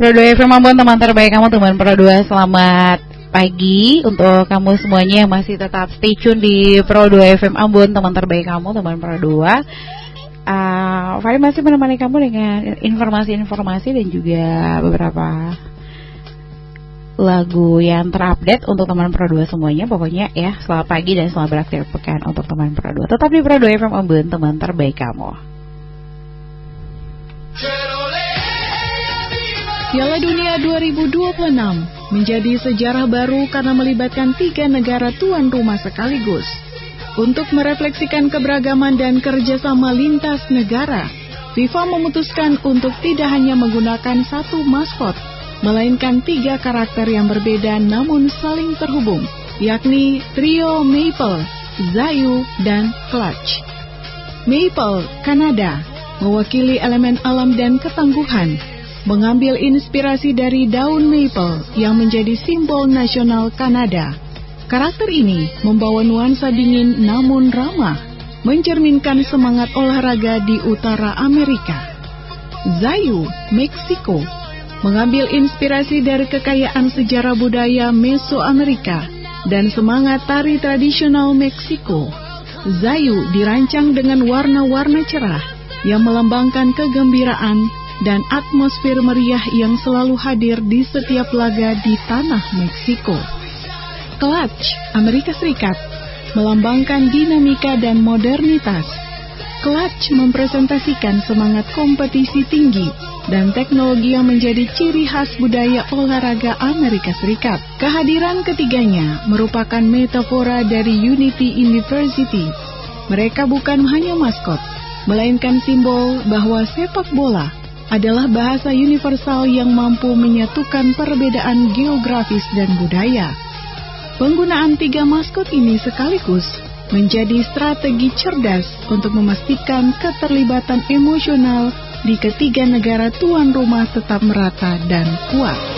Pro 2 FM Ambon, teman terbaik kamu, teman Pro 2. Selamat pagi untuk kamu semuanya yang masih tetap stay tune di Pro 2 FM Ambon, teman terbaik kamu, teman Pro 2. Fahri masih menemani kamu dengan informasi-informasi dan juga beberapa lagu yang terupdate untuk teman Pro 2 semuanya. Pokoknya ya, selamat pagi dan selamat berakhir pekan untuk teman Pro 2. Tetap di Pro 2 FM Ambon, teman terbaik kamu. Piala Dunia 2026 menjadi sejarah baru karena melibatkan 3 negara tuan rumah sekaligus. Untuk merefleksikan keberagaman dan kerjasama lintas negara, FIFA memutuskan untuk tidak hanya menggunakan satu maskot, melainkan 3 karakter yang berbeda namun saling terhubung, yakni trio Maple, Zayu, dan Clutch. Maple, Kanada, mewakili elemen alam dan ketangguhan, mengambil inspirasi dari daun maple yang menjadi simbol nasional Kanada. Karakter ini membawa nuansa dingin namun ramah, mencerminkan semangat olahraga di utara Amerika. Zayu, Meksiko, mengambil inspirasi dari kekayaan sejarah budaya Mesoamerika dan semangat tari tradisional Meksiko. Zayu dirancang dengan warna-warna cerah yang melambangkan kegembiraan dan atmosfer meriah yang selalu hadir di setiap laga di tanah Meksiko. Clutch, Amerika Serikat, melambangkan dinamika dan modernitas. Clutch mempresentasikan semangat kompetisi tinggi dan teknologi yang menjadi ciri khas budaya olahraga Amerika Serikat. Kehadiran ketiganya merupakan metafora dari Unity University. Mereka bukan hanya maskot, melainkan simbol bahwa sepak bola adalah bahasa universal yang mampu menyatukan perbedaan geografis dan budaya. Penggunaan 3 maskot ini sekaligus menjadi strategi cerdas untuk memastikan keterlibatan emosional di ketiga negara tuan rumah tetap merata dan kuat.